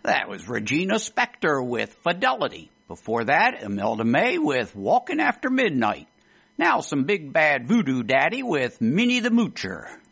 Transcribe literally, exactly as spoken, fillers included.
That was Regina Spektor with Fidelity. Before that, Imelda May with Walking After Midnight. Now some Big Bad Voodoo Daddy with Minnie the Moocher.